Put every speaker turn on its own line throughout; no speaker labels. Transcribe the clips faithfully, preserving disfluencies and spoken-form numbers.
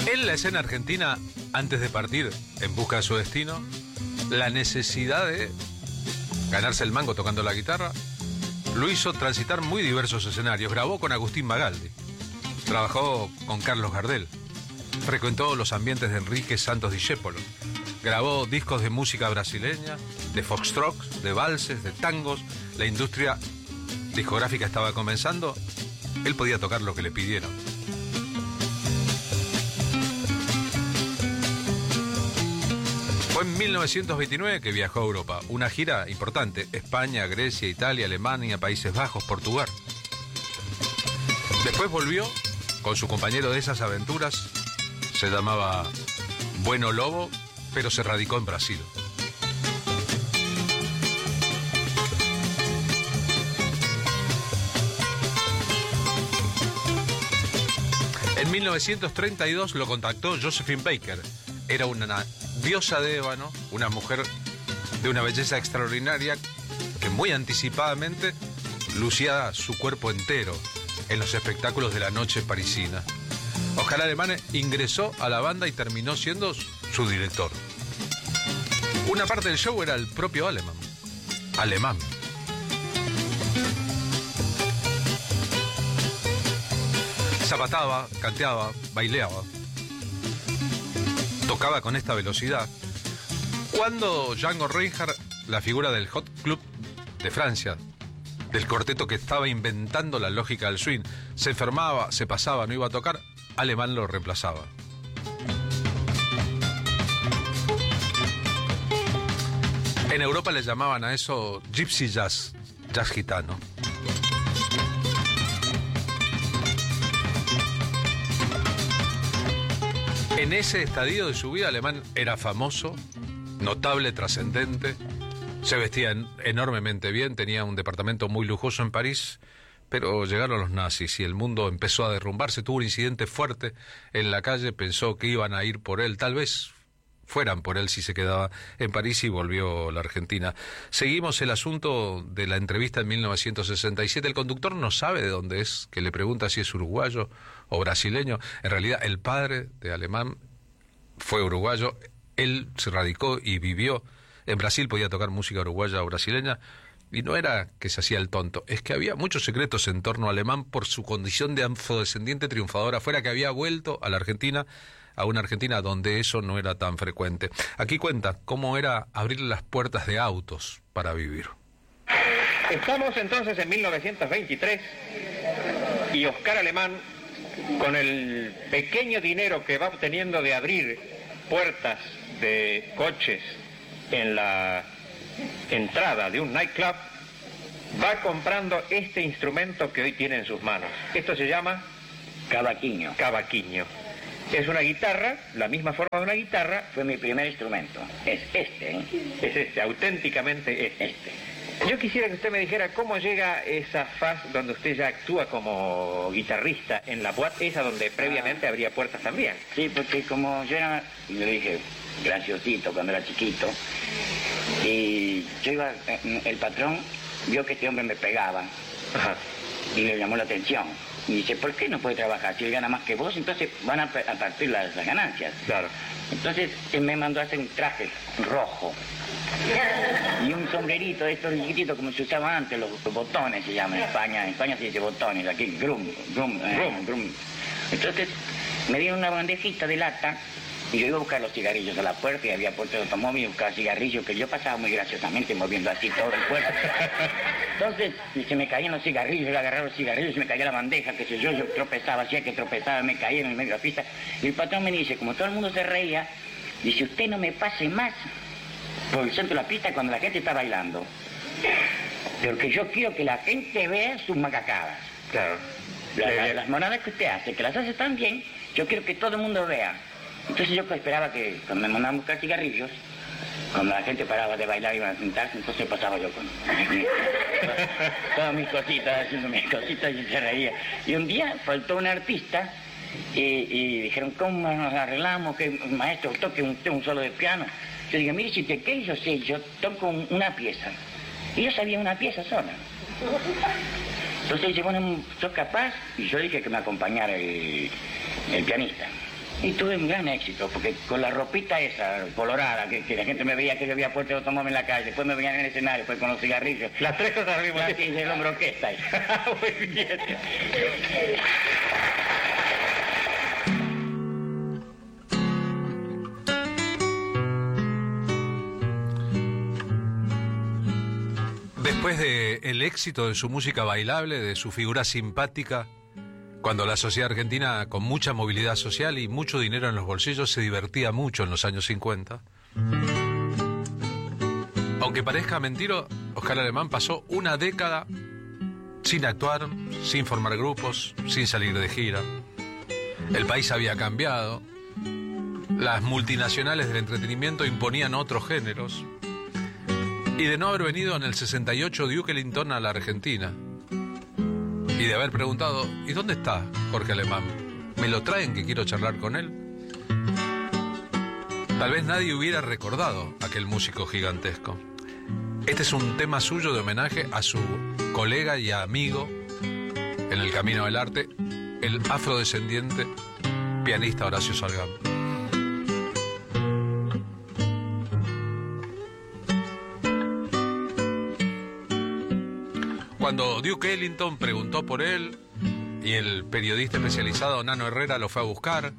En la escena argentina, antes de partir en busca de su destino, la necesidad de ganarse el mango tocando la guitarra lo hizo transitar muy diversos escenarios. Grabó con Agustín Magaldi, trabajó con Carlos Gardel, frecuentó los ambientes de Enrique Santos Discépolo, grabó discos de música brasileña, de foxtrots, de valses, de tangos. La industria discográfica estaba comenzando, él podía tocar lo que le pidieron. Fue en mil novecientos veintinueve que viajó a Europa, una gira importante: España, Grecia, Italia, Alemania, Países Bajos, Portugal. Después volvió con su compañero de esas aventuras, se llamaba Bueno Lobo, pero se radicó en Brasil. En mil novecientos treinta y dos lo contactó Josephine Baker. Era una diosa de ébano, una mujer de una belleza extraordinaria que muy anticipadamente lucía su cuerpo entero en los espectáculos de la noche parisina. Oscar Alemán ingresó a la banda y terminó siendo su director. Una parte del show era el propio Alemán. Alemán. Zapataba, canteaba, baileaba. Tocaba con esta velocidad. Cuando Django Reinhardt, la figura del Hot Club de Francia, del cuarteto que estaba inventando la lógica del swing, se enfermaba, se pasaba, no iba a tocar, Alemán lo reemplazaba. En Europa le llamaban a eso gypsy jazz, jazz gitano. En ese estadio de su vida, Alemán era famoso, notable, trascendente, se vestía en, enormemente bien, tenía un departamento muy lujoso en París, pero llegaron los nazis y el mundo empezó a derrumbarse. Tuvo un incidente fuerte en la calle, pensó que iban a ir por él, tal vez fueran por él si se quedaba en París, y volvió a la Argentina. Seguimos el asunto de la entrevista en mil novecientos sesenta y siete. El conductor no sabe de dónde es, que le pregunta si es uruguayo o brasileño. En realidad, el padre de Alemán fue uruguayo. Él se radicó y vivió en Brasil, podía tocar música uruguaya o brasileña, y no era que se hacía el tonto, es que había muchos secretos en torno a Alemán por su condición de afrodescendiente triunfadora, fuera que había vuelto a la Argentina, a una Argentina donde eso no era tan frecuente. Aquí cuenta cómo era abrir las puertas de autos para vivir.
Estamos entonces en mil novecientos veintitrés y Oscar Alemán, con el pequeño dinero que va obteniendo de abrir puertas de coches en la entrada de un nightclub, va comprando este instrumento que hoy tiene en sus manos. Esto se llama
cavaquinho.
Cavaquinho. Es una guitarra, la misma forma de una guitarra.
Fue mi primer instrumento. Es este, ¿eh?
Es este, auténticamente este.
Este.
Yo quisiera que usted me dijera cómo llega esa fase donde usted ya actúa como guitarrista en la boate, esa donde previamente ah. abría puertas también.
Sí, porque como yo era, yo le dije, graciosito cuando era chiquito, y yo iba, el patrón vio que este hombre me pegaba. Ajá. Y le llamó la atención. Y dice, ¿por qué no puede trabajar? Si él gana más que vos, entonces van a, a partir las, las ganancias.
Claro.
Entonces él me mandó a hacer un traje rojo y un sombrerito de estos chiquititos como se usaba antes, los, los botones se llaman en España. En España se dice botones, aquí grum, grum, eh, grum, grum. Entonces me dieron una bandejita de lata y yo iba a buscar los cigarrillos a la puerta, y había puerta de automóvil y buscaba cigarrillos, que yo pasaba muy graciosamente moviendo así todo el cuerpo. Entonces se me caían los cigarrillos, yo agarraba los cigarrillos, se me caía la bandeja, que sé yo, yo tropezaba, hacía que tropezaba, me caía en el medio de la pista. Y el patrón me dice, como todo el mundo se reía, dice, usted no me pase más por el centro de la pista cuando la gente está bailando, porque yo quiero que la gente vea sus macacadas.
Claro.
La, la, las monadas que usted hace, que las hace tan bien, yo quiero que todo el mundo vea. Entonces yo esperaba que cuando me mandaban a buscar cigarrillos, cuando la gente paraba de bailar y iban a sentarse, entonces pasaba yo con todas mis cositas, haciendo mis cositas, y se reía. Y un día faltó un artista y, y dijeron, ¿cómo nos arreglamos? Que maestro toque un, un solo de piano. Yo dije, mire, si te qué, yo sé, yo toco una pieza. Y yo sabía una pieza sola. Entonces dice, bueno, ¿sos capaz? Y yo dije que me acompañara el, el pianista. Y tuve un gran éxito, porque con la ropita esa, colorada, que, que la gente me veía que yo había puesto el automóvil en la calle, después me veían en el escenario, después con los cigarrillos.
Las tres cosas al mismo tiempo.
Y el hombre orquesta ahí.
Muy bien.
Después del éxito de su música bailable, de su figura simpática, cuando la sociedad argentina, con mucha movilidad social y mucho dinero en los bolsillos, se divertía mucho en los años cincuenta. Aunque parezca mentira, Oscar Alemán pasó una década sin actuar, sin formar grupos, sin salir de gira. El país había cambiado. Las multinacionales del entretenimiento imponían otros géneros. Y de no haber venido en el sesenta y ocho Duke Ellington a la Argentina, y de haber preguntado, ¿y dónde está Jorge Alemán? ¿Me lo traen que quiero charlar con él? Tal vez nadie hubiera recordado aquel músico gigantesco. Este es un tema suyo de homenaje a su colega y amigo en el camino del arte, el afrodescendiente pianista Horacio Salgán. Cuando Duke Ellington preguntó por él y el periodista especializado Nano Herrera lo fue a buscar,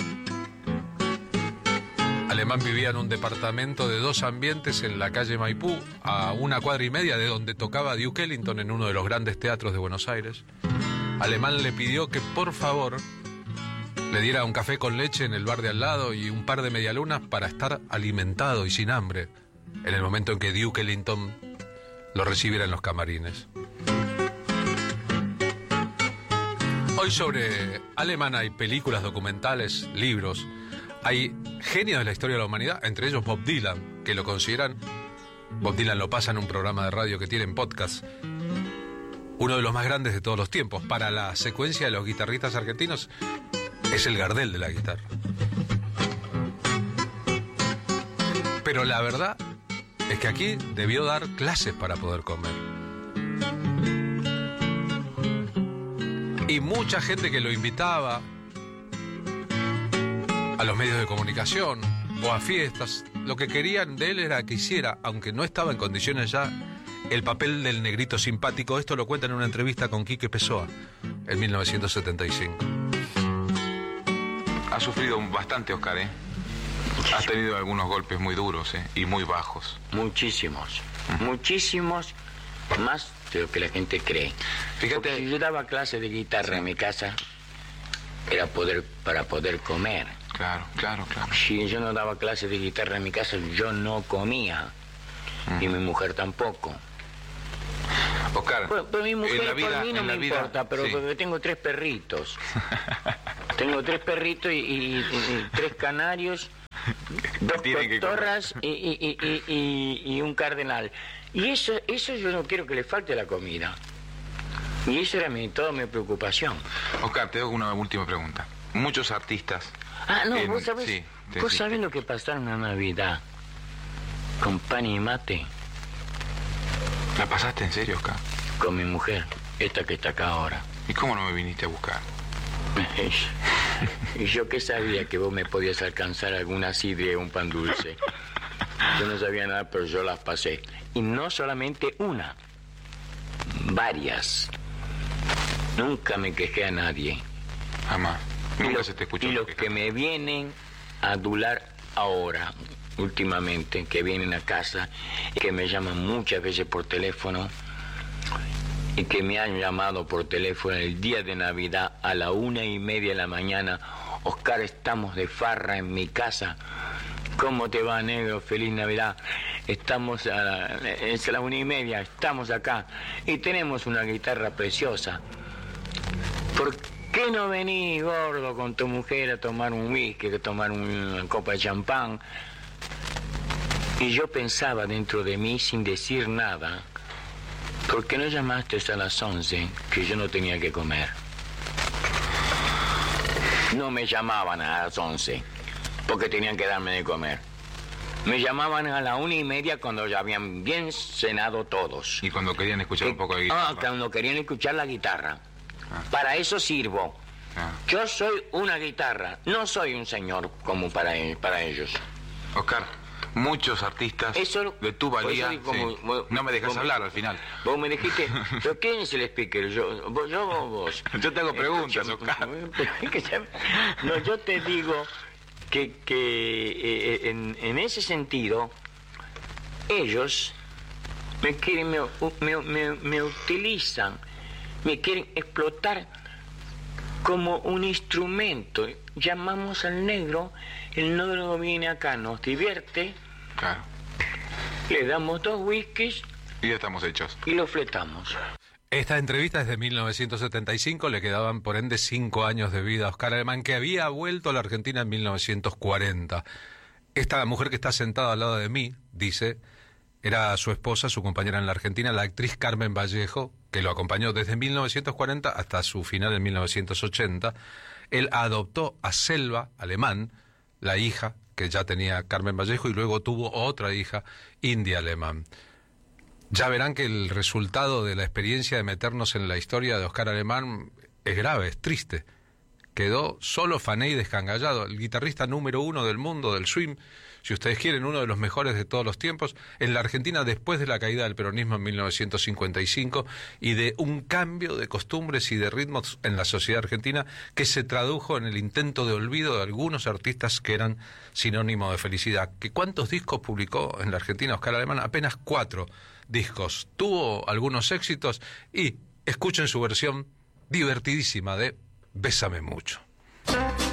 Alemán vivía en un departamento de dos ambientes en la calle Maipú, a una cuadra y media de donde tocaba Duke Ellington en uno de los grandes teatros de Buenos Aires. Alemán le pidió que por favor le diera un café con leche en el bar de al lado y un par de medialunas para estar alimentado y sin hambre en el momento en que Duke Ellington lo recibiera en los camarines. Hoy sobre Alemán hay películas, documentales, libros. Hay genios de la historia de la humanidad, entre ellos Bob Dylan, que lo consideran, Bob Dylan lo pasa en un programa de radio que tiene en podcast, uno de los más grandes de todos los tiempos. Para la secuencia de los guitarristas argentinos, es el Gardel de la guitarra. Pero la verdad es que aquí debió dar clases para poder comer. Y mucha gente que lo invitaba a los medios de comunicación o a fiestas, lo que querían de él era que hiciera, aunque no estaba en condiciones ya, el papel del negrito simpático. Esto lo cuenta en una entrevista con Quique Pessoa en mil novecientos setenta y cinco.
Ha sufrido bastante, Oscar, ¿eh? Has tenido algunos golpes muy duros, ¿eh? Y muy bajos.
Muchísimos, uh-huh. muchísimos, más de lo que la gente cree. Fíjate, porque si yo daba clases de guitarra sí. en mi casa, era poder para poder comer.
Claro, claro, claro.
Si yo no daba clases de guitarra en mi casa, yo no comía. Uh-huh. Y mi mujer tampoco.
Oscar,
pero, pero mi mujer,
en la vida,
por mí no me
vida,
importa, pero
sí.
porque tengo tres perritos. Tengo tres perritos y, y, y, y tres canarios, dos cotorras y, y, y, y, y un cardenal. Y eso, eso yo no quiero que le falte la comida. Y eso era mi, toda mi preocupación.
Oscar, te hago una última pregunta. Muchos artistas...
Ah, no,
en,
vos sabés,
sí,
vos sabés lo que pasaron en Navidad con pan y mate.
¿La pasaste en serio, Oscar?
Con mi mujer, esta que está acá ahora.
¿Y cómo no me viniste a buscar?
Y yo que sabía que vos me podías alcanzar alguna sidra o un pan dulce. Yo no sabía nada, pero yo las pasé. Y no solamente una, varias. Nunca me quejé a nadie.
Jamás. Nunca
lo,
se te escuchó.
Y los que, que me vienen a adular ahora, últimamente, que vienen a casa, y que me llaman muchas veces por teléfono, y que me han llamado por teléfono el día de Navidad a la una y media de la mañana. Oscar, estamos de farra en mi casa. ¿Cómo te va, negro? Feliz Navidad. Estamos a la, es a la una y media, estamos acá y tenemos una guitarra preciosa. ¿Por qué no venís, gordo, con tu mujer a tomar un whisky, a tomar una copa de champán? Y yo pensaba dentro de mí, sin decir nada, ¿por qué no llamaste a las once que yo no tenía que comer? No me llamaban a las once porque tenían que darme de comer. Me llamaban a la una y media cuando ya habían bien cenado todos.
Y cuando querían escuchar
y,
un poco de guitarra.
Ah, cuando querían escuchar la guitarra. Ah. Para eso sirvo.
Ah.
Yo soy una guitarra, no soy un señor como para, para ellos.
Oscar, muchos artistas
Eso,
de tu valía...
digo, como,
sí.
vos,
no me dejas
vos,
hablar al final.
Vos me dijiste, ¿pero quién es el speaker? ¿Yo, vos, yo o vos?
Yo te hago preguntas, Oscar.
No, yo te digo que, que eh, en, en ese sentido, ellos me quieren, me, me, me, me utilizan, me quieren explotar como un instrumento. Llamamos al negro, el negro viene acá, nos divierte,
Claro.
le damos dos whiskies
Y ya estamos hechos.
y lo fletamos.
Esta entrevista es de mil novecientos setenta y cinco, le quedaban por ende cinco años de vida a Oscar Alemán, que había vuelto a la Argentina en mil novecientos cuarenta. Esta mujer que está sentada al lado de mí, dice, era su esposa, su compañera en la Argentina, la actriz Carmen Vallejo, que lo acompañó desde mil novecientos cuarenta hasta su final en mil novecientos ochenta. Él adoptó a Selva Alemán, la hija que ya tenía Carmen Vallejo, y luego tuvo otra hija, India Alemán. Ya verán que el resultado de la experiencia de meternos en la historia de Oscar Alemán es grave, es triste. Quedó solo fané y descangallado, el guitarrista número uno del mundo del swing, si ustedes quieren, uno de los mejores de todos los tiempos, en la Argentina después de la caída del peronismo en mil novecientos cincuenta y cinco y de un cambio de costumbres y de ritmos en la sociedad argentina que se tradujo en el intento de olvido de algunos artistas que eran sinónimo de felicidad. ¿Que cuántos discos publicó en la Argentina Oscar Alemán? Apenas cuatro discos. Tuvo algunos éxitos y escuchen su versión divertidísima de Bésame mucho.